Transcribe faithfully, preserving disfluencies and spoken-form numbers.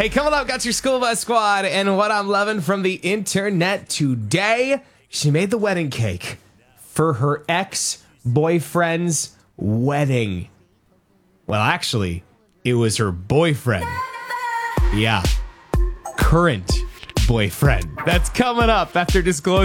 Hey, coming up, got your School Bus Squad, and what I'm loving from the internet today, she made the wedding cake for her ex-boyfriend's wedding. Well, actually, it was her boyfriend. Yeah, current boyfriend. That's coming up after disclosure.